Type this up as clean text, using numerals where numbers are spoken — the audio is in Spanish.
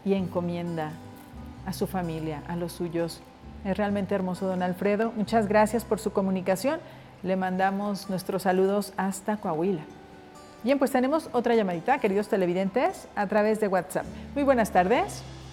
y encomienda a su familia, a los suyos. Es realmente hermoso, don Alfredo. Muchas gracias por su comunicación. Le mandamos nuestros saludos hasta Coahuila. Bien, pues tenemos otra llamadita, queridos televidentes, a través de WhatsApp. Muy buenas tardes.